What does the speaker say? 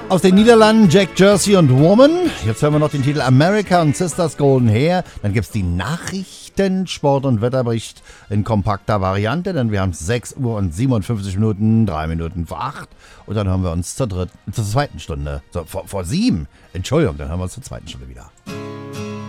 Aus den Niederlanden Jack Jersey und Woman. Jetzt hören wir noch den Titel America und Sisters Golden Hair. Dann gibt es die Nachrichten, Sport- und Wetterbericht in kompakter Variante. Denn wir haben 6 Uhr und 57 Minuten, 3 Minuten vor 8. Und dann hören wir uns zur zweiten Stunde. Vor 7. Entschuldigung, dann hören wir uns zur zweiten Stunde wieder.